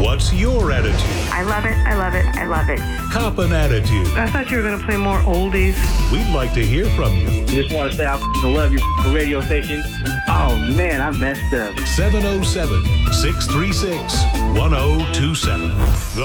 What's your attitude? I love it. I love it. I love it. Cop an attitude. I thought you were going to play more oldies. We'd like to hear from you. Just want to say I love your radio station. Oh, man, I messed up. 707-636-1027.